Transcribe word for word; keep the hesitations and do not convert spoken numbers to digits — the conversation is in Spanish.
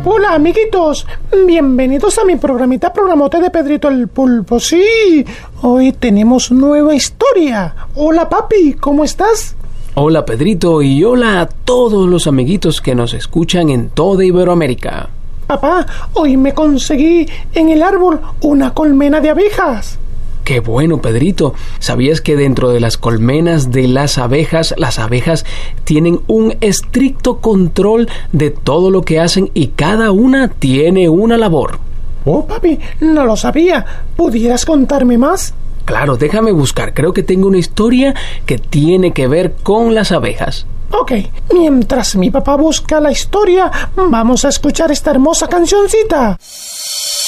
Hola amiguitos, bienvenidos a mi programita Programote de Pedrito el Pulpo. Sí, hoy tenemos nueva historia. Hola papi, ¿cómo estás? Hola Pedrito y hola a todos los amiguitos que nos escuchan en toda Iberoamérica. Papá, hoy me conseguí en el árbol una colmena de abejas. ¡Qué bueno, Pedrito! ¿Sabías que dentro de las colmenas de las abejas, las abejas tienen un estricto control de todo lo que hacen y cada una tiene una labor? Oh, papi, no lo sabía. ¿Pudieras contarme más? Claro, déjame buscar. Creo que tengo una historia que tiene que ver con las abejas. Ok, mientras mi papá busca la historia, vamos a escuchar esta hermosa cancioncita.